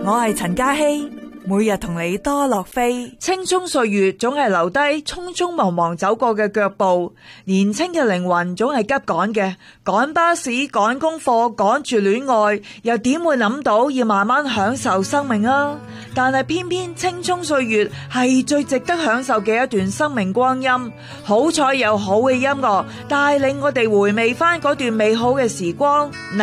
我係陳嘉希，每日同你多樂飛。青蔥歲月總係留低匆匆忙忙走過嘅腳步，年輕嘅靈魂總係急趕嘅，趕巴士、趕功課、趕住戀愛，又點會諗到要慢慢享受生命啊？但係偏偏青蔥歲月係最值得享受嘅一段生命光陰，好彩有好嘅音樂帶領我哋回味翻嗰段美好嘅時光。